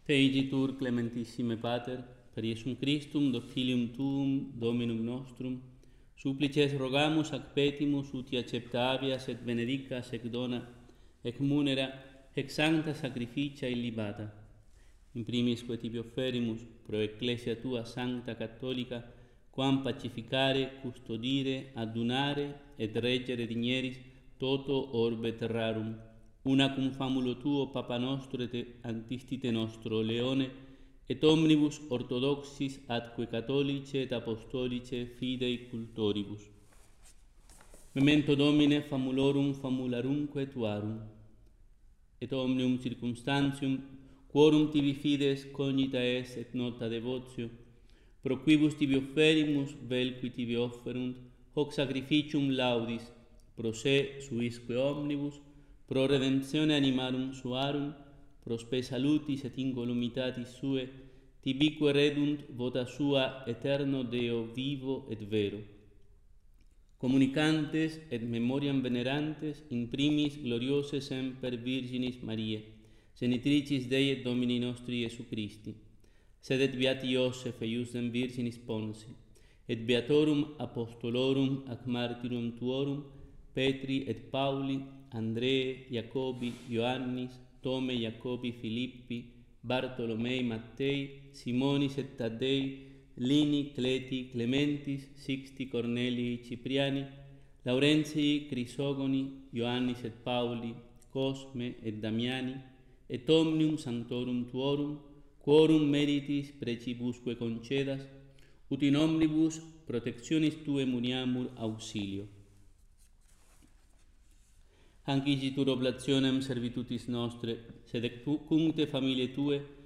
Te igitur clementissime Pater, per Iesum Christum, doc Filium Tuum, Dominum nostrum, supplices rogamus ac petimus uti acceptabias et benedicas ec dona, ec munera, ec sancta sacrificia illibata. In primis que tibi offerimus, pro Ecclesia Tua Sancta Catholica, quam pacificare, custodire, adunare et reggere digneris toto orbe terrarum, una cum famulo Tuo Papa nostro et antistite nostro Leone, et omnibus orthodoxis atque catholice et apostolice fidei cultoribus. Memento Domine famulorum famularumque Tuarum, et omnium circumstantium, quorum tibi fides cognita es et nota devotio, pro quibus tibi offerimus, vel qui tibi offerunt, hoc sacrificium laudis, pro se suisque omnibus, pro redemptione animarum suarum, pro spe salutis et incolumitatis sue, tibique redunt vota sua eterno Deo vivo et vero. Communicantes et memoriam venerantes in primis gloriose semper Virginis Mariae, genitricis Dei et Domini nostri Iesu Christi, sed et beati Iosef eiusdem Virginis Ponsi, et beatorum apostolorum ac martyrum tuorum, Petri et Pauli, Andrei, Jacobi, Ioannis, Tome, Jacobi, Filippi, Bartolomei, Mattei, Simonis et Taddei, Lini, Cleti, Clementis, Sixti, Cornelii, Cipriani, Laurentii, Crisogoni, Ioannis et Pauli, Cosme et Damiani, et omnium sanctorum tuorum, quorum meritis precibusque concedas, ut in omnibus protectionis Tue muniamur auxilio. Hanc igitur oblationem servitutis nostre, sed cum te familie Tue,